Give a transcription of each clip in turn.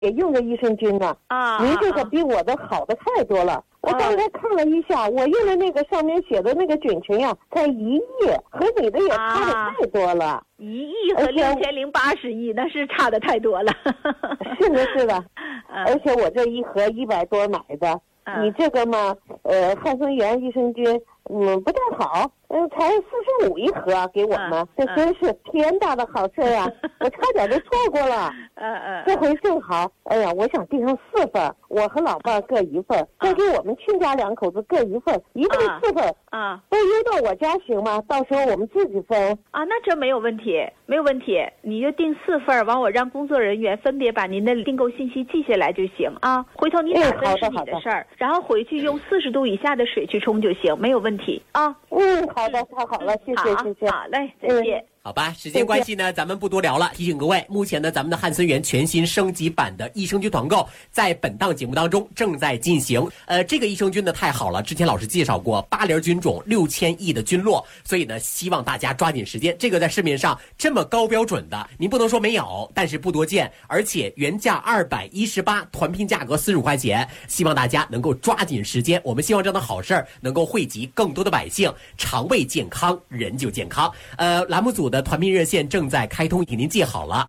也用着益生菌呢。您这个比我的好的太多了。我刚才看了一下，我用的那个上面写的那个菌群呀，才1亿，和你的也差的太多了。 1亿和6080亿，那是差的太多了。 是的，是的。而且我这一盒100多买的，你这个嘛，汉森源益生菌，不太好，才45一盒给我们，这真是天大的好事呀！我差点就错过了。这回正好，哎呀，我想订上4份，我和老伴各1份，再给我们亲家2口子各1份，一共4份。都邮到我家行吗？到时候我们自己分。 那这没有问题，没有问题，你就订4份，完我让工作人员分别把您的订购信息记下来就行啊。回头你打分是你的事儿，然后回去用40度以下的水去冲就行，没有问题啊。 好的，太好了，谢谢，谢谢。 好嘞，再见。 好吧，时间关系呢，咱们不多聊了。提醒各位，目前呢，咱们的汉森源全新升级版的益生菌团购，在本档节目当中正在进行。这个益生菌呢太好了，之前老师介绍过，8联菌种，6000亿的菌落，所以呢，希望大家抓紧时间。这个在市面上这么高标准的，您不能说没有，但是不多见，而且原价218，团拼价格45块钱，希望大家能够抓紧时间。我们希望这样的好事儿能够惠及更多的百姓，肠胃健康，人就健康。栏目组的团拼热线正在开通，给您记好了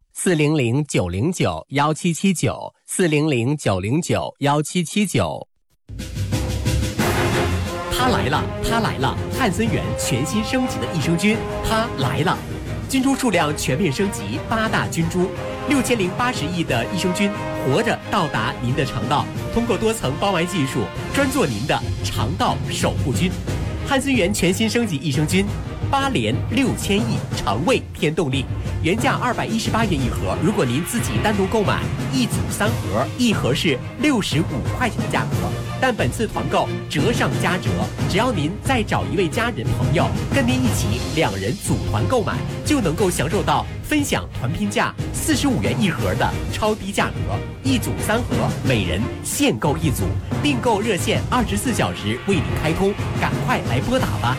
，400-909-1779，400-909-1779。它来了，它来了！汉森源全新升级的益生菌，它来了！菌株数量全面升级，8大菌株，6080亿的益生菌，活着到达您的肠道，通过多层包埋技术，专做您的肠道守护菌。汉森源全新升级益生菌，8联6000亿，肠胃添动力，原价218元一盒，如果您自己单独购买，1组3盒，1盒是65块钱的价格。但本次团购折上加折，只要您再找一位家人朋友跟您一起，2人组团购买，就能够享受到分享团拼价45元一盒的超低价格，1组3盒，每人限购1组。订购热线24小时为您开通，赶快来拨打吧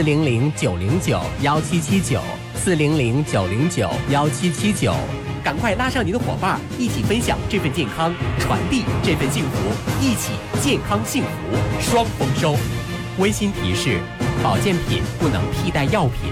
，400-909-1779，400-909-1779。赶快拉上您的伙伴，一起分享这份健康，传递这份幸福，一起健康幸福双丰收。温馨提示：保健品不能替代药品。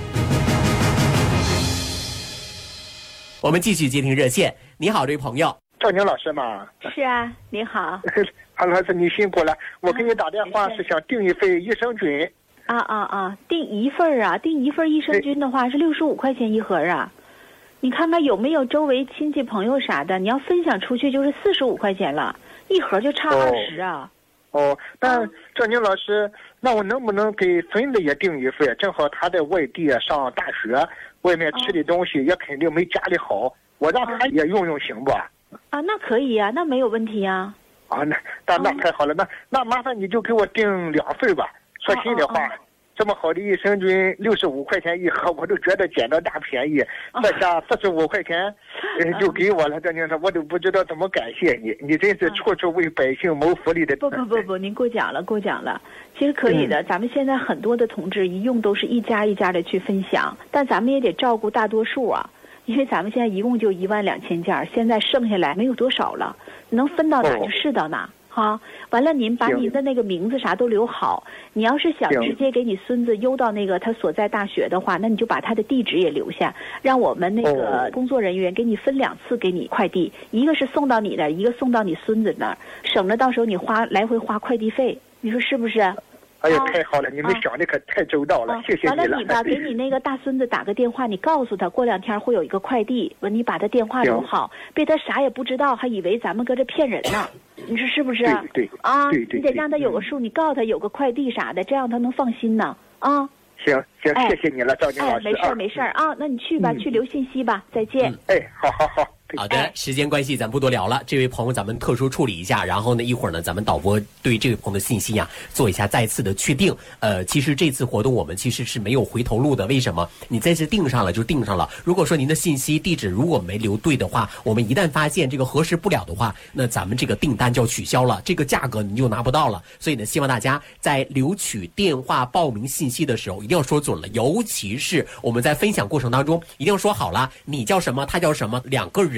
我们继续接听热线。你好，这位朋友。 赵宁老师吗？ 是啊，你好。 老师，你辛苦了。我给你打电话是想订一份益生菌。 订1份啊？订1份益生菌的话是65块钱一盒啊。你看看有没有周围亲戚朋友啥的，你要分享出去就是45块钱了，一盒就差20啊。 但赵宁老师，那我能不能给孙子也订一份？正好他在外地上大学，外面吃的东西也肯定没家里好，我让他也用用行不？ 那可以啊，那没有问题啊。 那太好了，那麻烦你就给我订2份吧。说心里话，这么好的益生菌65块钱一盒，我都觉得捡到大便宜。再加45块钱，就给我了。这您说，我都不知道怎么感谢你，你真是处处为百姓谋福利的。 不，您过奖了。其实可以的，咱们现在很多的同志一用都是一家一家的去分享，但咱们也得照顾大多数啊。因为咱们现在一共就12000件，现在剩下来没有多少了，能分到哪就是到哪。完了，您把您的那个名字啥都留好。你要是想直接给你孙子邮到那个他所在大学的话，那你就把他的地址也留下，让我们那个工作人员给你分2次给你快递，一个是送到你那儿，一个送到你孙子那儿，省着到时候你来回花快递费，你说是不是？ 哎呀，太好了，你们想的可太周到了，谢谢你了。 完了，你吧，给你那个大孙子打个电话，你告诉他过2天会有一个快递，你把他电话留好，别他啥也不知道，还以为咱们搁这骗人呢。你说是不是？ 对， 你得让他有个数，你告诉他有个快递啥的，这样他能放心呢。 行，谢谢你了，赵宁老师。 没事啊，那你去吧，去留信息吧，再见。 好。 好的，时间关系咱不多聊了，这位朋友咱们特殊处理一下，然后呢一会儿呢咱们导播对这位朋友的信息做一下再次的确定。其实这次活动我们其实是没有回头路的，为什么？你这次订上了就订上了，如果说您的信息地址如果没留对的话，我们一旦发现这个核实不了的话，那咱们这个订单就要取消了，这个价格你就拿不到了。所以呢希望大家在留取电话报名信息的时候一定要说准了，尤其是我们在分享过程当中一定要说好了，你叫什么他叫什么，2个人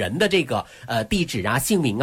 人的这个地址啊、姓名啊。